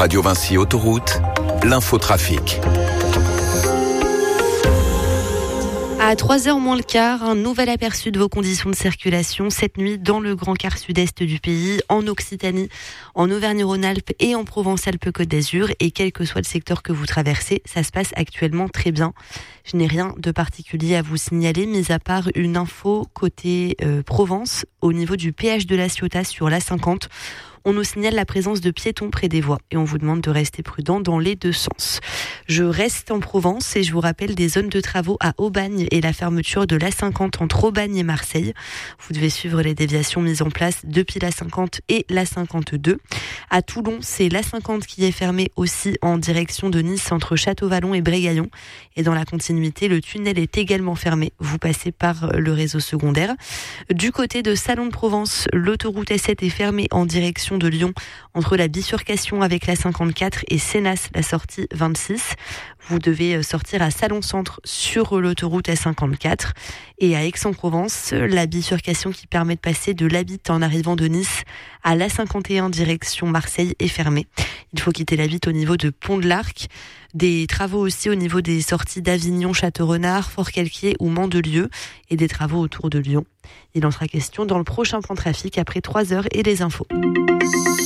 Radio Vinci Autoroute, l'infotrafic. À 3h moins le quart, un nouvel aperçu de vos conditions de circulation cette nuit dans le grand quart sud-est du pays, en Occitanie, en Auvergne-Rhône-Alpes et en Provence-Alpes-Côte d'Azur. Et quel que soit le secteur que vous traversez, ça se passe actuellement très bien. Je n'ai rien de particulier à vous signaler, mis à part une info côté Provence, au niveau du péage de la Ciotat sur l'A50. On nous signale la présence de piétons près des voies et on vous demande de rester prudent dans les deux sens. Je reste en Provence et je vous rappelle des zones de travaux à Aubagne et la fermeture de l'A50 entre Aubagne et Marseille. Vous devez suivre les déviations mises en place depuis l'A50 et l'A52. À Toulon, c'est l'A50 qui est fermée aussi en direction de Nice entre Château-Vallon et Brégaillon. Et dans la continuité, le tunnel est également fermé. Vous passez par le réseau secondaire. Du côté de Salon de Provence, l'autoroute S7 est fermée en direction de Lyon entre la bifurcation avec la 54 et Sénas, la sortie 26. Vous devez sortir à Salon-Centre sur l'autoroute A54 et à Aix-en-Provence, la bifurcation qui permet de passer de l'Abitte en arrivant de Nice à l'A51 direction Marseille est fermée. Il faut quitter l'Abitte au niveau de Pont de l'Arc. Des travaux aussi au niveau des sorties d'Avignon, Château-Renard, Fort-Calquier ou Mandelieu et des travaux autour de Lyon. Il en sera question dans le prochain plan trafic après 3h et les infos.